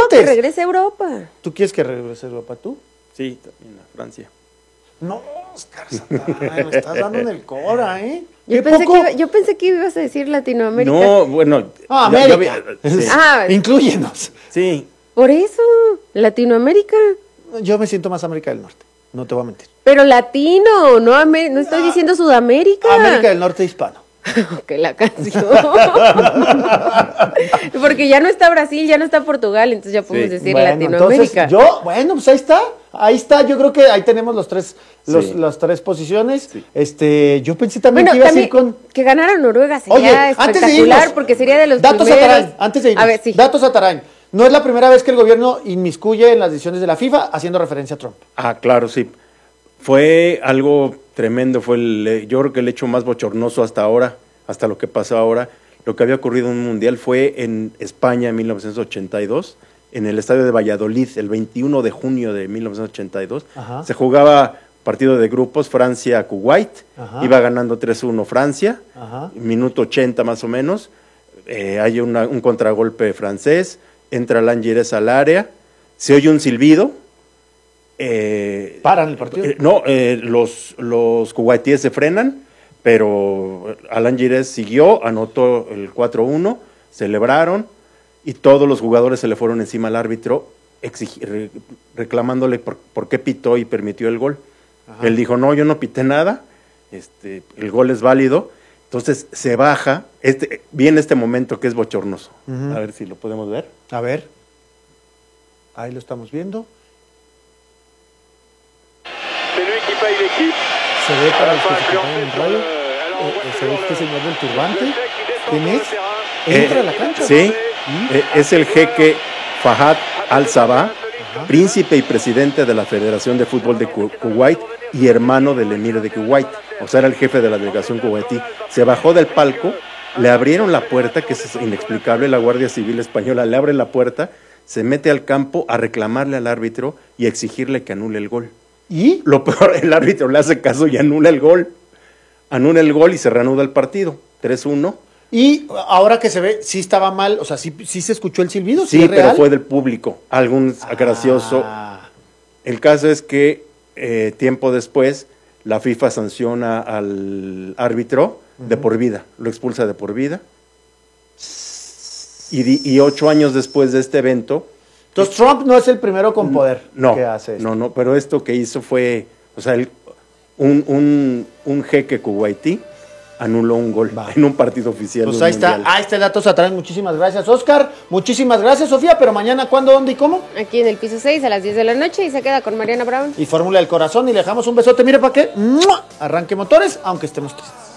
antes. Que regrese a Europa. ¿Tú quieres que regrese a Europa tú? Sí, también a Francia. No, Oscar Satán, me estás dando en el cora, ¿eh? Yo pensé que ibas a decir Latinoamérica. No, bueno. América. Sí. Inclúyenos. Sí. Por eso, Latinoamérica. Yo me siento más América del Norte, no te voy a mentir. Pero latino, no estoy diciendo Sudamérica. América del Norte hispano. Que la canción. Porque ya no está Brasil, ya no está Portugal, entonces ya podemos decir Latinoamérica. Entonces, pues ahí está, yo creo que ahí tenemos las tres posiciones. Sí. Yo pensé también que iba a ir con... Que ganara Noruega sería espectacular, porque sería de los datos primeros. Atarain, antes de irnos, A ver, sí. datos Atarain. No es la primera vez que el gobierno inmiscuye en las decisiones de la FIFA haciendo referencia a Trump. Ah, claro, sí. Fue algo tremendo, yo creo que el hecho más bochornoso hasta ahora, hasta lo que pasó ahora. Lo que había ocurrido en un mundial fue en España en 1982, en el estadio de Valladolid, el 21 de junio de 1982. Ajá. Se jugaba partido de grupos, Francia-Kuwait, iba ganando 3-1 Francia, minuto 80 más o menos, hay un contragolpe francés, entra Langires al área, se oye un silbido. ¿Paran el partido? No, los kuwaitíes se frenan, pero Alan Giresse siguió, anotó el 4-1, celebraron y todos los jugadores se le fueron encima al árbitro reclamándole por qué pitó y permitió el gol. Ajá. Él dijo, no, yo no pité nada, el gol es válido. Entonces se baja, viene este momento que es bochornoso. A ver si lo podemos ver. A ver, ahí lo estamos viendo. Se ve para los que se quedan en radio, se ve este señor del turbante. ¿Quién es? Entra a la cancha. Sí, es el jeque Fahad Al-Sabah, príncipe y presidente de la Federación de Fútbol de Kuwait y hermano del emir de Kuwait. O sea, era el jefe de la delegación kuwaití. Se bajó del palco, le abrieron la puerta, que es inexplicable, la Guardia Civil Española le abre la puerta, se mete al campo a reclamarle al árbitro y a exigirle que anule el gol. ¿Y? Lo peor, el árbitro le hace caso y anula el gol. Anula el gol y se reanuda el partido. 3-1. Y ahora que se ve, sí estaba mal, o sea, sí se escuchó el silbido. Sí, pero fue del público, algún gracioso. El caso es que tiempo después la FIFA sanciona al árbitro de por vida, lo expulsa de por vida. Y 8 años después de este evento... Entonces Trump no es el primero con poder que hace esto. No, pero esto que hizo fue, o sea, un jeque kuwaití anuló un gol en un partido oficial. Pues ahí está, datos atrás. Muchísimas gracias, Oscar. Muchísimas gracias, Sofía. Pero mañana, ¿cuándo, dónde y cómo? Aquí en el piso 6 a las 10 de la noche y se queda con Mariana Brown. Y Fórmula del Corazón y le dejamos un besote. Mire para qué. Arranque motores, aunque estemos tristes.